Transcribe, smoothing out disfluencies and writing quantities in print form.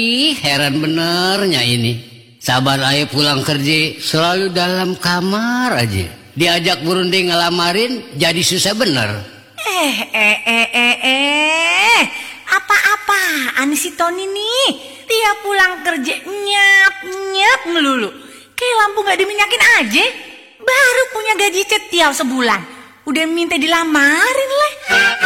Ih, heran benernya ini. Sabar aja pulang kerja selalu dalam kamar aja. Diajak berunding ngelamarin jadi susah bener. Apa-apaan si Tony nih? Dia pulang kerja nyap melulu. Kayak lampu gak diminyakin aja. Baru punya gaji tiap sebulan. Udah minta dilamarin lah.